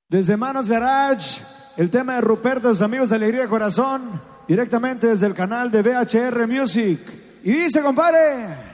Desde Manos Garage, el tema de Ruperto, sus amigos de Alegría de Corazón, directamente desde el canal de VHR Music. Y dice, compadre.